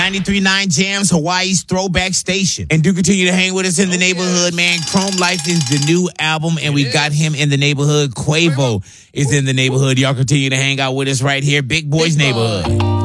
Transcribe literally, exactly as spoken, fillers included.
ninety-three point nine Jams, Hawaii's throwback station. And do continue to hang with us in the Oh, neighborhood, yes. man. Chrome Life is the new album, and It we is. got him in the neighborhood. Quavo is in the neighborhood. Y'all continue to hang out with us right here. Big Boys Big Boy. Neighborhood.